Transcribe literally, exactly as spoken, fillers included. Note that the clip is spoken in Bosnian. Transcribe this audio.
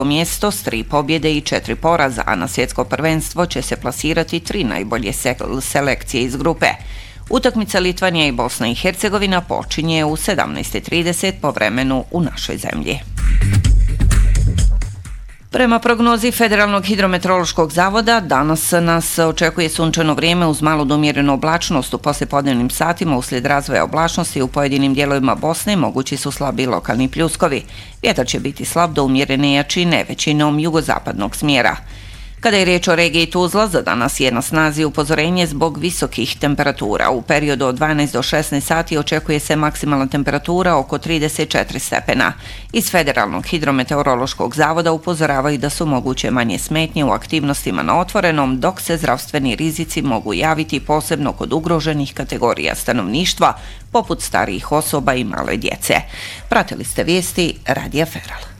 mjesto s tri pobjede i četiri poraza, a na svjetsko prvenstvo će se plasirati tri najbolje selekcije iz grupe. Utakmica Litvanija i Bosna i Hercegovina počinje u sedamnaest i trideset po vremenu u našoj zemlji. Prema prognozi Federalnog hidrometeorološkog zavoda, danas nas očekuje sunčano vrijeme uz malo do umjerenu oblačnost u poslijepodnevnim satima. Uslijed razvoja oblačnosti u pojedinim dijelovima Bosne mogući su slabi lokalni pljuskovi. Vjetar će biti slab do umjerene jačine, većinom jugozapadnog smjera. Kada je riječ o regiji Tuzla, za danas je na snazi upozorenje zbog visokih temperatura. U periodu od dvanaest do šesnaest sati očekuje se maksimalna temperatura oko trideset četiri stepena. Iz Federalnog hidrometeorološkog zavoda upozoravaju da su moguće manje smetnje u aktivnostima na otvorenom, dok se zdravstveni rizici mogu javiti posebno kod ugroženih kategorija stanovništva, poput starijih osoba i male djece. Pratili ste vijesti Radija Feral.